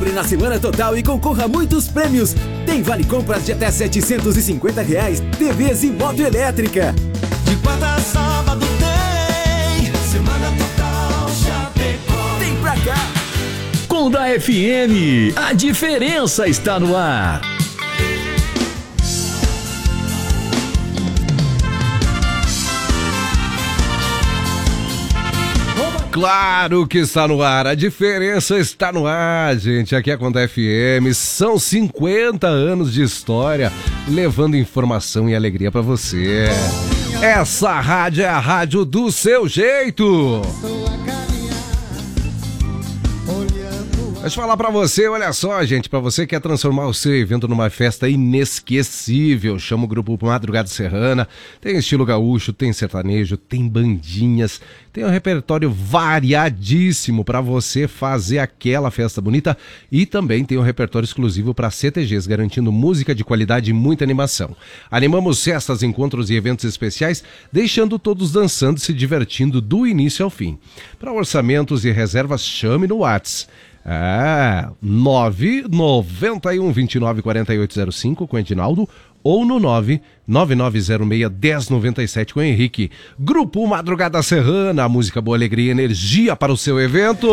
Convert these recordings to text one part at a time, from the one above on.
Compre na Semana Total e concorra a muitos prêmios. Tem vale compras de até R$750, TVs e moto elétrica. De quarta a sábado tem Semana Total Chapecó. Vem pra cá. Com da FM, a diferença está no ar. Claro que está no ar, a diferença está no ar, gente. Aqui é Conda FM, são 50 anos de história, levando informação e alegria para você. Essa rádio é a rádio do seu jeito. Deixa eu falar pra você, olha só, gente, pra você que quer transformar o seu evento numa festa inesquecível, chama o grupo Madrugada Serrana. Tem estilo gaúcho, tem sertanejo, tem bandinhas, tem um repertório variadíssimo pra você fazer aquela festa bonita e também tem um repertório exclusivo pra CTGs, garantindo música de qualidade e muita animação. Animamos festas, encontros e eventos especiais, deixando todos dançando e se divertindo do início ao fim. Para orçamentos e reservas, chame no WhatsApp. 991294805 com o Edinaldo ou no 999061097 com o Henrique. Grupo Madrugada Serrana, música, boa alegria e energia para o seu evento.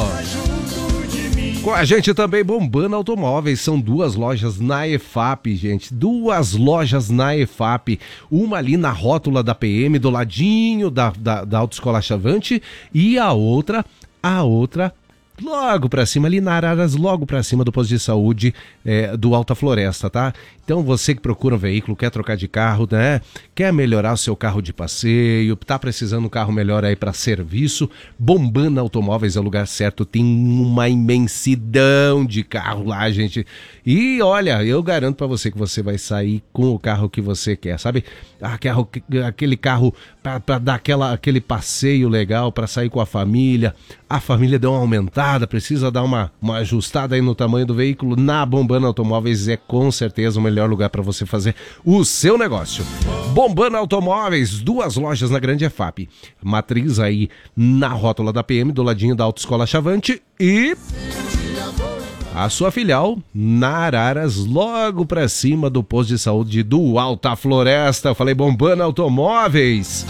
Com a gente também Bombana Automóveis, são duas lojas na EFAP, gente, duas lojas na EFAP, uma ali na rótula da PM, do ladinho da Autoescola Chavante, e a outra logo pra cima, ali na Araras, logo pra cima do posto de saúde do Alta Floresta, tá? Então você que procura um veículo, quer trocar de carro, né? Quer melhorar o seu carro de passeio, tá precisando de um carro melhor aí pra serviço, Bombana Automóveis é o lugar certo, tem uma imensidão de carro lá, gente. E olha, eu garanto pra você que você vai sair com o carro que você quer, sabe? Aquele carro pra dar aquele passeio legal, pra sair com a família deu uma aumentada, precisa dar uma ajustada aí no tamanho do veículo, na Bombana Automóveis é com certeza o melhor lugar para você fazer o seu negócio. Bombana Automóveis, duas lojas na Grande EFAP, matriz aí na rótula da PM, do ladinho da Autoescola Chavante, e a sua filial na Araras, logo para cima do posto de saúde do Alta Floresta. Eu falei Bombana Automóveis.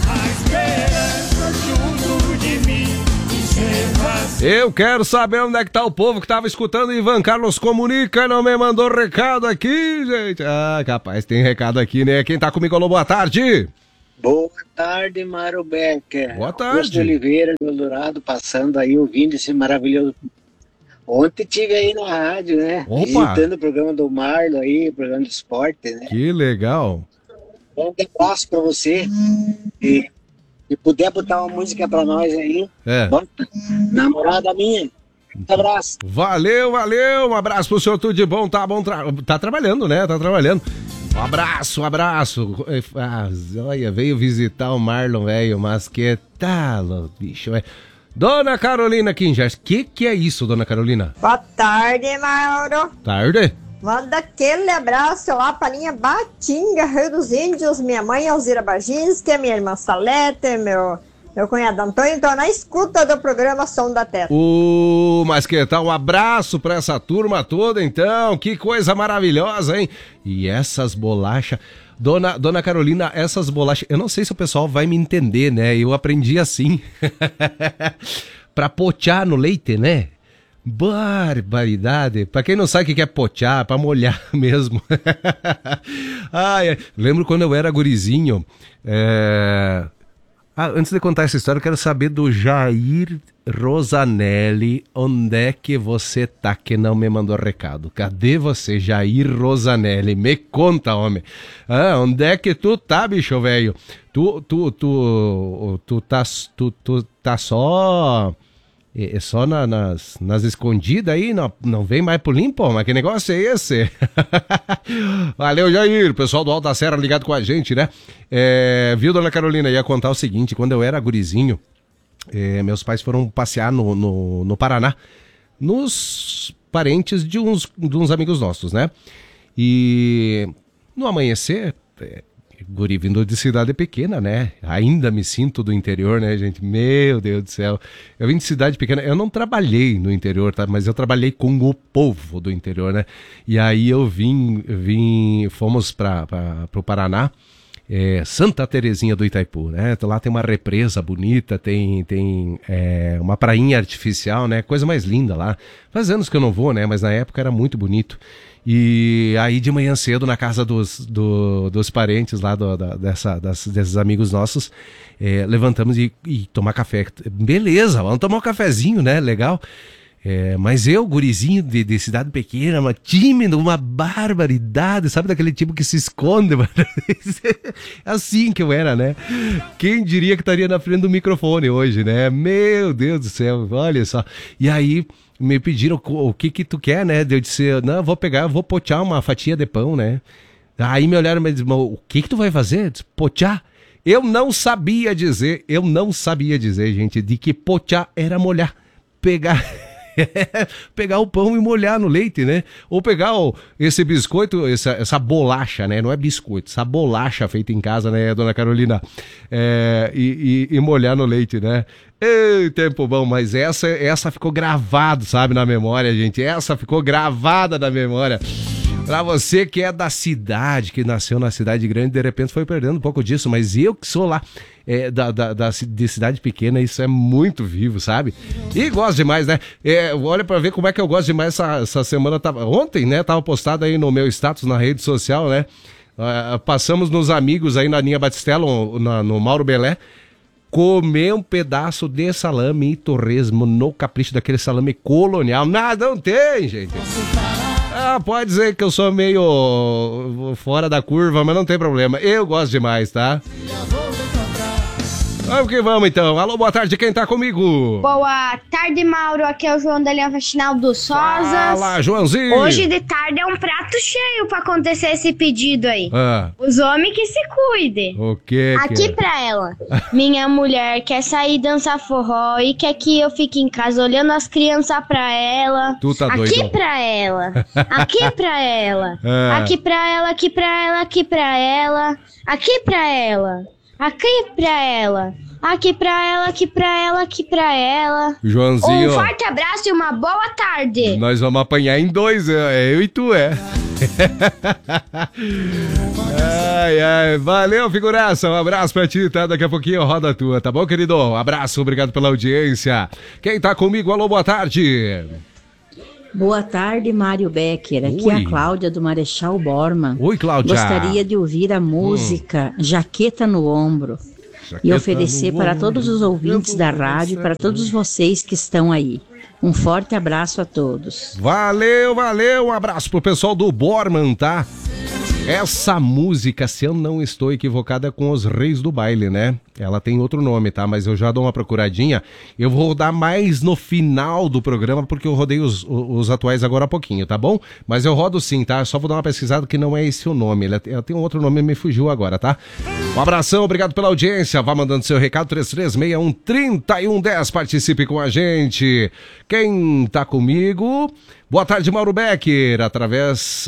Eu quero saber onde é que tá o povo que tava escutando. Ivan Carlos Comunica, não me mandou recado aqui, gente. Ah, capaz, tem recado aqui, né? Quem tá comigo, alô, boa tarde. Boa tarde, Mário Becker. Boa tarde. Augusto Oliveira, do Eldorado, passando aí, ouvindo esse maravilhoso... Ontem tive aí na rádio, né? Opa. Visitando o programa do Marlon aí, o programa de esporte, né? Que legal. Um abraço pra você. E puder botar uma música pra nós aí. Bom, namorada minha. Um abraço. Valeu. Um abraço pro senhor, tudo de bom. Tá bom, tá trabalhando, né? Tá trabalhando. Um abraço. Olha, veio visitar o Marlon, velho, mas que tal, bicho, Dona Carolina Kinjars, que é isso, Dona Carolina? Boa tarde, Mauro. Tarde. Manda aquele abraço lá pra linha Batinga, Rio dos Índios, minha mãe Alzira Baginski, minha irmã Salete, meu cunhado Antônio, então na escuta do programa Som da Terra. Mas que tal? Um abraço pra essa turma toda, então, que coisa maravilhosa, hein? E essas bolachas... Dona Carolina, essas bolachas... Eu não sei se o pessoal vai me entender, né? Eu aprendi assim. Pra pochar no leite, né? Barbaridade. Pra quem não sabe o que é pochar, pra molhar mesmo. Lembro quando eu era gurizinho. Antes de contar essa história, eu quero saber do Jair Rosanelli. Onde é que você tá que não me mandou recado? Cadê você, Jair Rosanelli? Me conta, homem. Onde é que tu tá, bicho velho? Tu tá só... só nas escondidas aí, não vem mais pro limpo, mas que negócio é esse? Valeu, Jair, pessoal do Alto da Serra ligado com a gente, né? Viu, Dona Carolina, ia contar o seguinte, quando eu era gurizinho, meus pais foram passear no Paraná, nos parentes de uns amigos nossos, né? E no amanhecer, guri vindo de cidade pequena, né? Ainda me sinto do interior, né, gente? Meu Deus do céu. Eu vim de cidade pequena, eu não trabalhei no interior, tá? Mas eu trabalhei com o povo do interior, né? E aí eu fomos para o Paraná, Santa Terezinha do Itaipu, né? Lá tem uma represa bonita, tem uma prainha artificial, né? Coisa mais linda lá. Faz anos que eu não vou, né? Mas na época era muito bonito. E aí de manhã cedo na casa dos parentes lá desses amigos nossos, levantamos e tomar café. Beleza, vamos tomar um cafezinho, né? Legal. Mas eu, gurizinho de cidade pequena, uma tímido, uma barbaridade, sabe, daquele tipo que se esconde, mano. Assim que eu era, né? Quem diria que estaria na frente do microfone hoje, né? Meu Deus do céu, olha só. E aí me pediram o que tu quer, né? Eu disse, não, vou potear uma fatia de pão, né? Aí me olharam e me disseram, o que tu vai fazer? Eu disse, potear? Eu não sabia dizer, gente, de que potear era molhar, pegar o pão e molhar no leite, né? Ou pegar esse biscoito, essa bolacha, né? Não é biscoito, essa bolacha feita em casa, né, dona Carolina? E molhar no leite, né? Ei, tempo bom, mas essa ficou gravado, sabe, na memória, gente. Essa ficou gravada na memória. Pra você que é da cidade, que nasceu na cidade grande, de repente foi perdendo um pouco disso, mas eu que sou lá de cidade pequena, isso é muito vivo, sabe? E gosto demais, né? Olha pra ver como é que eu gosto demais essa semana. Ontem, né? Tava postado aí no meu status na rede social, né? Passamos nos amigos aí na linha Batistella, no Mauro Belé, comer um pedaço de salame e torresmo no capricho daquele salame colonial. Nada, não tem, gente. Pode dizer que eu sou meio fora da curva, mas não tem problema. Eu gosto demais, tá? Vamos que vamos, então. Alô, boa tarde, quem tá comigo? Boa tarde, Mauro. Aqui é o João da linha Faxinal dos Sozas. Fala, Joãozinho. Hoje de tarde é um prato cheio pra acontecer esse pedido aí. Os homens que se cuidem. O que? Aqui pra ela. Minha mulher quer sair dançar forró e quer que eu fique em casa olhando as crianças pra ela. Tu tá doido. Aqui pra ela. Aqui pra ela. Aqui pra ela, aqui pra ela, aqui pra ela. Aqui pra ela. Aqui pra ela, aqui pra ela, aqui pra ela, aqui pra ela. Joãozinho. Um forte abraço e uma boa tarde. Nós vamos apanhar em dois, eu e tu, Valeu, figuraça, um abraço pra ti, tá? Daqui a pouquinho roda a tua, tá bom, querido? Um abraço, obrigado pela audiência. Quem tá comigo, alô, boa tarde. Boa tarde, Mário Becker. Aqui é a Cláudia do Marechal Bormann. Oi, Cláudia. Gostaria de ouvir a música Jaqueta no Ombro e oferecer para todos os ouvintes da rádio e para todos vocês que estão aí. Um forte abraço a todos. Valeu, um abraço pro pessoal do Bormann, tá? Essa música, se eu não estou equivocado, é com os Reis do Baile, né? Ela tem outro nome, tá? Mas eu já dou uma procuradinha. Eu vou rodar mais no final do programa, porque eu rodei os atuais agora há pouquinho, tá bom? Mas eu rodo sim, tá? Só vou dar uma pesquisada que não é esse o nome. Ela tem um outro nome, me fugiu agora, tá? Um abração, obrigado pela audiência. Vá mandando seu recado, 3361-3110. Participe com a gente. Quem tá comigo? Boa tarde, Mauro Becker. Através...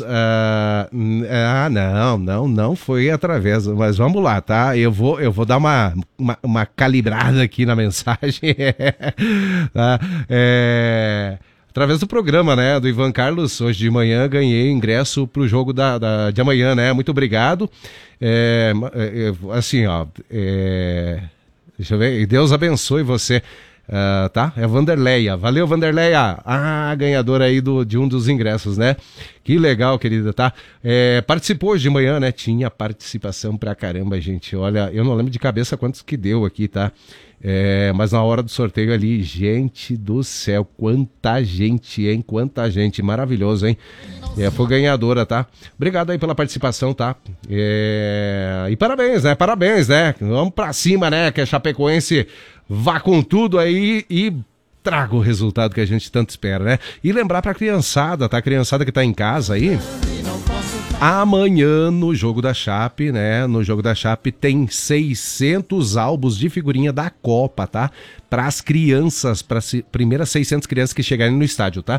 não foi através, mas vamos lá, tá? Eu vou dar uma calibrada aqui na mensagem. Tá? Através do programa, né, do Ivan Carlos, hoje de manhã ganhei ingresso pro jogo de amanhã, né? Muito obrigado. Assim, ó, deixa eu ver, Deus abençoe você. Tá? É Vanderleia. Valeu, Vanderleia. Ganhadora aí de um dos ingressos, né? Que legal, querida, tá? Participou hoje de manhã, né? Tinha participação pra caramba, gente. Olha, eu não lembro de cabeça quantos que deu aqui, tá? Mas na hora do sorteio ali, gente do céu, quanta gente, hein? Quanta gente, maravilhoso, hein? Foi ganhadora, tá? Obrigado aí pela participação, tá? E parabéns, né? Parabéns, né? Vamos pra cima, né? Que a Chapecoense vá com tudo aí e traga o resultado que a gente tanto espera, né? E lembrar pra criançada, tá? Criançada que tá em casa aí, amanhã no Jogo da Chape, né? No Jogo da Chape tem 600 álbuns de figurinha da Copa, tá? Para as crianças, para as primeiras 600 crianças que chegarem no estádio, tá?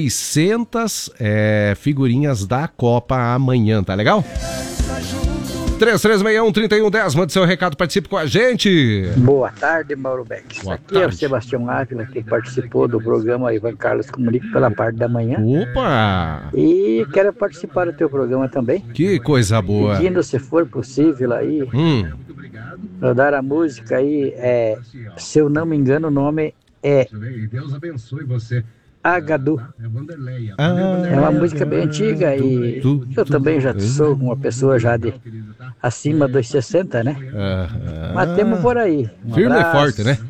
600 figurinhas da Copa amanhã, tá legal? 3361-3110, mande seu recado, participe com a gente. Boa tarde, Mauro Beck. Boa Aqui tarde. é o Sebastião Ávila, que participou do programa Ivan Carlos Comunica pela parte da manhã. Opa! E quero participar do teu programa também. Que coisa boa. Pedindo, se for possível, aí, para dar a música aí, se eu não me engano, o nome é Deus abençoe você. Agadu. É uma música bem antiga e eu também já sou uma pessoa já de acima dos 60, né? Mas temos por aí. Firme e forte, né?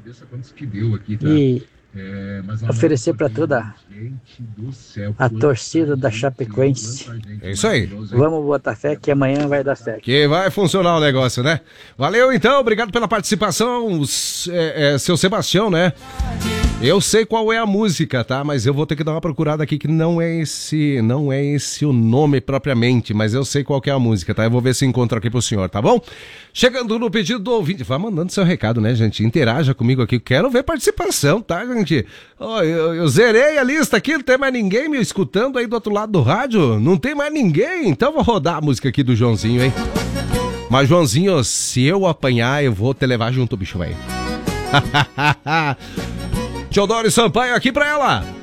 E oferecer para toda a torcida da Chapecoense. É isso aí. Vamos botar fé que amanhã vai dar certo. Que vai funcionar o negócio, né? Valeu então, obrigado pela participação, seu Sebastião, né? Eu sei qual é a música, tá? Mas eu vou ter que dar uma procurada aqui que não é esse o nome propriamente, mas eu sei qual que é a música, tá? Eu vou ver se encontro aqui pro senhor, tá bom? Chegando no pedido do ouvinte, vá mandando seu recado, né, gente? Interaja comigo aqui, quero ver participação, tá, gente? Oh, eu zerei a lista aqui, não tem mais ninguém me escutando aí do outro lado do rádio? Não tem mais ninguém? Então vou rodar a música aqui do Joãozinho, hein? Mas, Joãozinho, se eu apanhar, eu vou te levar junto, bicho, velho. Teodoro Sampaio aqui pra ela.